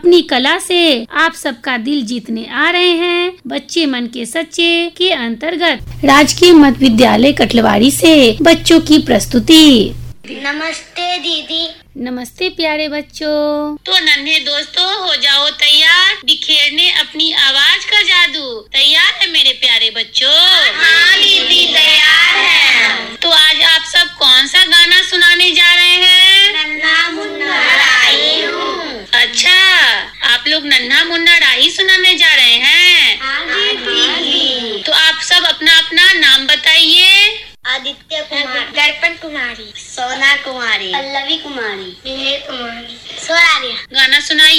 अपनी कला से आप सबका दिल जीतने आ रहे हैं। बच्चे मन के सच्चे के अंतर्गत राजकीय मध्य विद्यालय कटलवाड़ी से बच्चों की प्रस्तुति। नमस्ते दीदी। नमस्ते प्यारे बच्चों। तो नन्हे दोस्तों, हो जाओ तैयार बिखेरने अपनी आवाज का जादू। तैयार है मेरे प्यारे बच्चों? हाँ दीदी, तैयार है। तो आज आप सब कौन सा गाना सुनाने जा रहे हैं? नन्हा मुन्ना राही हूँ। अच्छा, आप लोग नन्हा मुन्ना राही सुनाने जा रहे हैं? हाँ दीदी। तो आप सब अपना अपना नाम बताइए। आदित्य कुमार, दर्पण कुमारी, सोना कुमारी, पल्लवी कुमारी, मिहिर कुमारी, स्वरार्य। गाना सुनाइए।